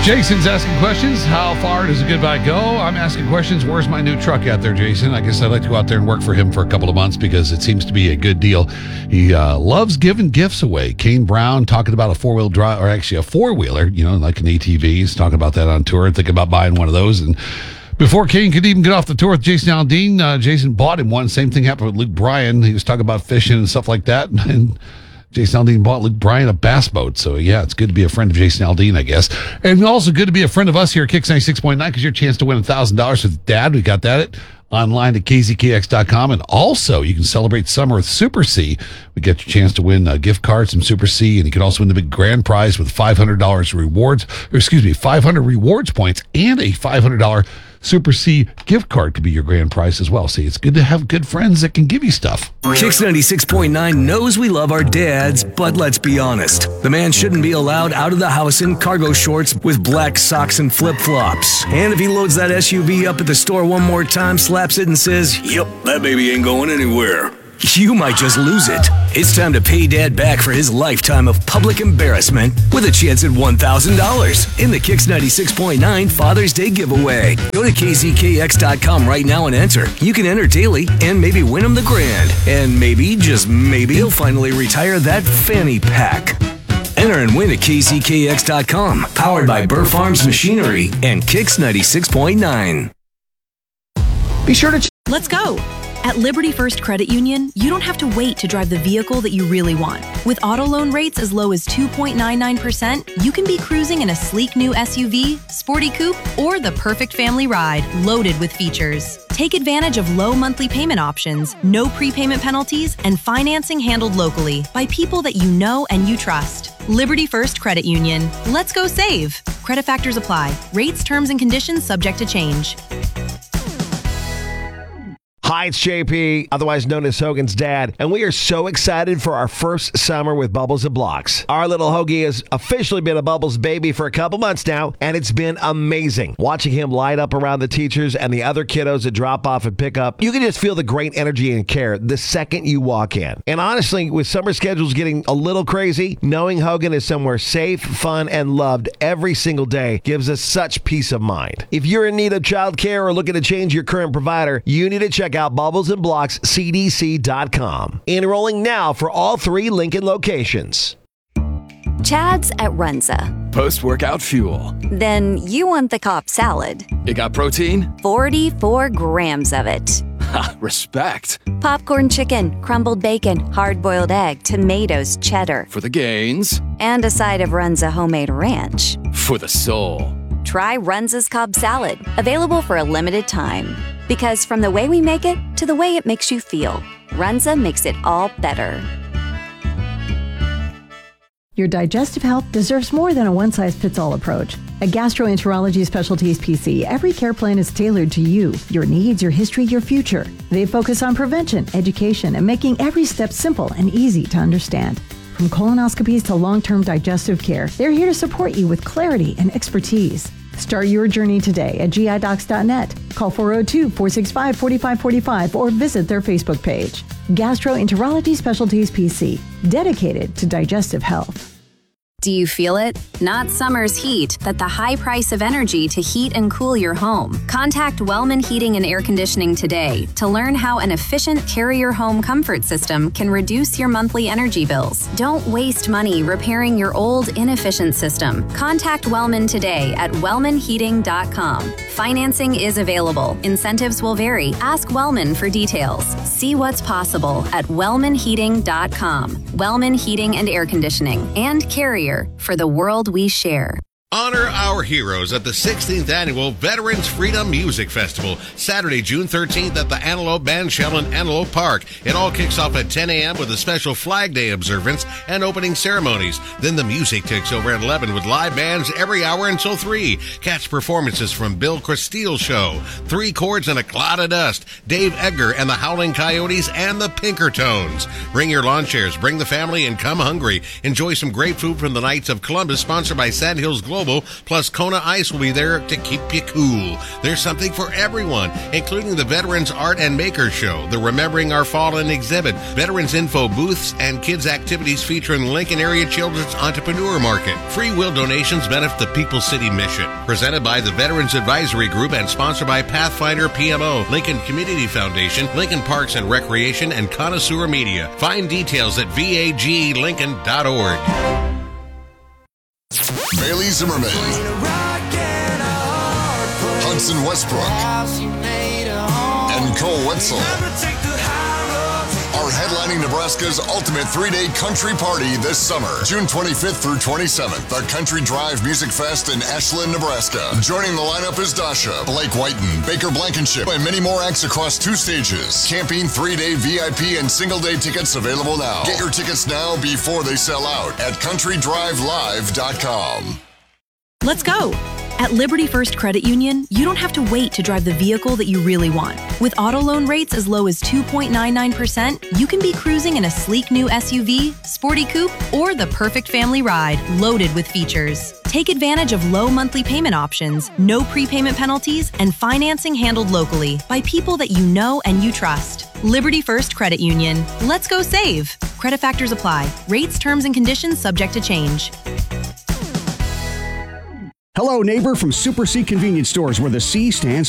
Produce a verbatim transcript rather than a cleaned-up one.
Jason's asking questions. How far does a goodbye go? I'm asking questions. Where's my new truck out there, Jason? I guess I'd like to go out there and work for him for a couple of months because it seems to be a good deal. He uh, loves giving gifts away. Kane Brown talking about a four-wheel drive, or actually a four-wheeler, you know, like an A T V. He's talking about that on tour and thinking about buying one of those. And before Kane could even get off the tour with Jason Aldean, uh, Jason bought him one. Same thing happened with Luke Bryan. He was talking about fishing and stuff like that. And Jason Aldean bought Luke Bryan a bass boat. So, yeah, it's good to be a friend of Jason Aldean, I guess. And also good to be a friend of us here at Kicks ninety-six point nine because your chance to win one thousand dollars with Dad. We got that at online at K Z K X dot com. And also, you can celebrate summer with Super C. We get your chance to win uh, gift cards from Super C. And you can also win the big grand prize with five hundred dollars rewards, or excuse me, five hundred rewards points and a five hundred dollars Super C gift card could be your grand prize as well. See, it's good to have good friends that can give you stuff. Kicks ninety-six point nine knows we love our dads, but let's be honest. The man shouldn't be allowed out of the house in cargo shorts with black socks and flip-flops. And if he loads that S U V up at the store one more time, slaps it and says, "Yep, that baby ain't going anywhere," you might just lose it. It's time to pay Dad back for his lifetime of public embarrassment with a chance at one thousand dollars in the Kicks ninety-six point nine Father's Day giveaway. Go to K Z K X dot com right now and enter. You can enter daily and maybe win him the grand. And maybe, just maybe, he'll finally retire that fanny pack. Enter and win at K Z K X dot com. Powered by Burr Farms Machinery and Kicks ninety-six point nine. Be sure to... Ch- Let's go. At Liberty First Credit Union, you don't have to wait to drive the vehicle that you really want. With auto loan rates as low as two point nine nine percent, you can be cruising in a sleek new S U V, sporty coupe, or the perfect family ride loaded with features. Take advantage of low monthly payment options, no prepayment penalties, and financing handled locally by people that you know and you trust. Liberty First Credit Union. Let's go save. Credit factors apply. Rates, terms, and conditions subject to change. Hi, it's J P, otherwise known as Hogan's dad, and we are so excited for our first summer with Bubbles and Blocks. Our little Hoagie has officially been a Bubbles baby for a couple months now, and it's been amazing. Watching him light up around the teachers and the other kiddos at drop off and pick up, you can just feel the great energy and care the second you walk in. And honestly, with summer schedules getting a little crazy, knowing Hogan is somewhere safe, fun, and loved every single day gives us such peace of mind. If you're in need of childcare or looking to change your current provider, you need to check out Bubbles and Blocks C D C dot com. Enrolling now for all three Lincoln locations. Chad's at Runza. Post-workout fuel. Then you want the Cobb salad. It got protein? forty-four grams of it. Ha, respect. Popcorn chicken, crumbled bacon, hard-boiled egg, tomatoes, cheddar. For the gains. And a side of Runza homemade ranch. For the soul. Try Runza's Cobb salad. Available for a limited time. Because from the way we make it to the way it makes you feel, Runza makes it all better. Your digestive health deserves more than a one-size-fits-all approach. At Gastroenterology Specialties P C, every care plan is tailored to you, your needs, your history, your future. They focus on prevention, education, and making every step simple and easy to understand. From colonoscopies to long-term digestive care, they're here to support you with clarity and expertise. Start your journey today at G I docs dot net. Call four oh two, four six five, four five four five or visit their Facebook page. Gastroenterology Specialties P C, dedicated to digestive health. Do you feel it? Not summer's heat, but the high price of energy to heat and cool your home. Contact Wellman Heating and Air Conditioning today to learn how an efficient Carrier home comfort system can reduce your monthly energy bills. Don't waste money repairing your old, inefficient system. Contact Wellman today at wellman heating dot com. Financing is available. Incentives will vary. Ask Wellman for details. See what's possible at wellman heating dot com. Wellman Heating and Air Conditioning and Carrier, for the world we share. Honor our heroes at the sixteenth Annual Veterans Freedom Music Festival, Saturday, June thirteenth at the Antelope Bandshell in Antelope Park. It all kicks off at ten a.m. with a special Flag Day observance and opening ceremonies. Then the music takes over at eleven with live bands every hour until three. Catch performances from Bill Cristile Show, Three Chords and a Cloud of Dust, Dave Edgar and the Howling Coyotes, and the Pinkertones. Bring your lawn chairs, bring the family, and come hungry. Enjoy some great food from the Knights of Columbus, sponsored by Sand Hills Glory Global, plus Kona Ice will be there to keep you cool. There's something for everyone, including the Veterans Art and Maker Show, the Remembering Our Fallen exhibit, Veterans Info booths, and kids' activities featuring Lincoln Area Children's Entrepreneur Market. Free will donations benefit the People's City mission. Presented by the Veterans Advisory Group and sponsored by Pathfinder P M O, Lincoln Community Foundation, Lincoln Parks and Recreation, and Connoisseur Media. Find details at v a g lincoln dot org. Bailey Zimmerman, Hudson Westbrook, and Cole Wetzel are headlining Nebraska's ultimate three-day country party this summer, June twenty-fifth through twenty-seventh, the Country Drive Music Fest in Ashland, Nebraska. Joining the lineup is Dasha, Blake Whiten, Baker Blankenship, and many more acts across two stages. Camping, three-day V I P, and single-day tickets available now. Get your tickets now before they sell out at country drive live dot com. Let's go! At Liberty First Credit Union, you don't have to wait to drive the vehicle that you really want. With auto loan rates as low as two point nine nine percent, you can be cruising in a sleek new S U V, sporty coupe, or the perfect family ride loaded with features. Take advantage of low monthly payment options, no prepayment penalties, and financing handled locally by people that you know and you trust. Liberty First Credit Union. Let's go save. Credit factors apply. Rates, terms, and conditions subject to change. Hello, neighbor from Super C Convenience Stores, where the C stands